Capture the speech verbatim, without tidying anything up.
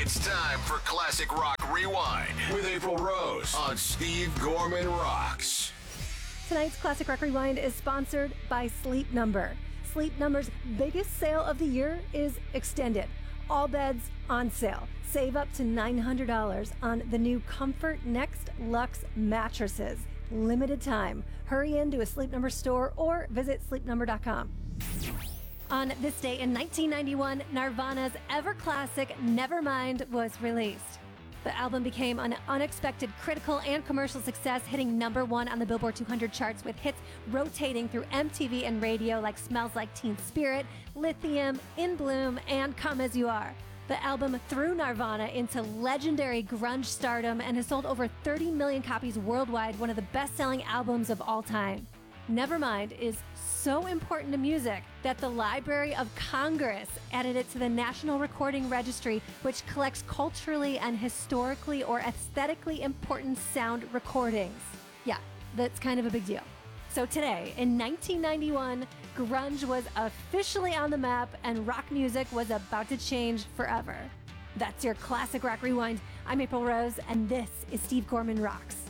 It's time for Classic Rock Rewind with April Rose on Steve Gorman Rocks. Tonight's Classic Rock Rewind is sponsored by Sleep Number. Sleep Number's biggest sale of the year is extended. All beds on sale. Save up to nine hundred dollars on the new Comfort Next Luxe mattresses. Limited time. Hurry into a Sleep Number store or visit sleep number dot com. On this day in nineteen ninety-one, Nirvana's ever-classic Nevermind was released. The album became an unexpected critical and commercial success, hitting number one on the Billboard two hundred charts with hits rotating through M T V and radio like Smells Like Teen Spirit, Lithium, In Bloom, and Come As You Are. The album threw Nirvana into legendary grunge stardom and has sold over thirty million copies worldwide, one of the best-selling albums of all time. Nevermind is so important to music that the Library of Congress added it to the National Recording Registry, which collects culturally and historically or aesthetically important sound recordings. Yeah, that's kind of a big deal. So today, in nineteen ninety-one, grunge was officially on the map and rock music was about to change forever. That's your Classic Rock Rewind. I'm April Rose, and this is Steve Gorman Rocks.